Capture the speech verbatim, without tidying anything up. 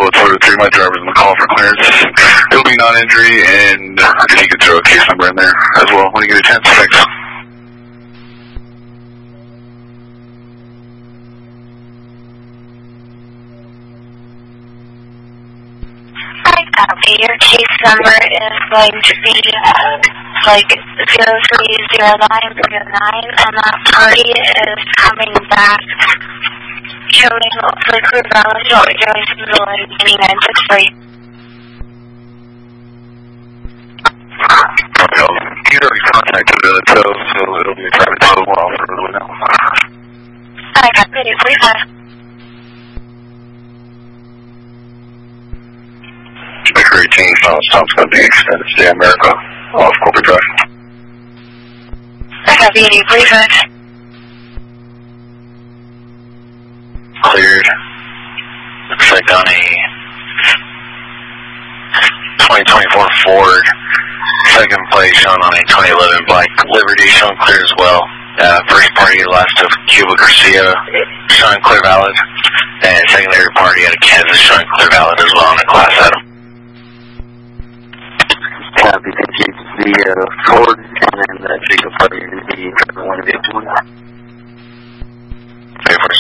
Bravo two to three, my driver's going to call for clearance. It'll be non-injury, and if you could throw a case number in there as well when you get a chance. Thanks. Copy. Your case number is going to be uh, like zero three zero nine zero nine, and that party is coming back showing the crew balance what we're doing to the line eighty-nine six three. You already contacted the tow, so it'll be a private tow while we're really now. I got video, please. Baker eighteen, final stop's going to be extended stay America off Corporate Drive. I got video, please. Cleared. Looks like on a twenty twenty-four Ford, second place shown on a twenty eleven Black Liberty, showing clear as well. Uh, first party last of Cuba Garcia, showing clear valid, and secondary party out of Kansas, showing clear valid as well on the class item. Copy, thank you. The uh, Ford and then the Jacob party is the one vehicle.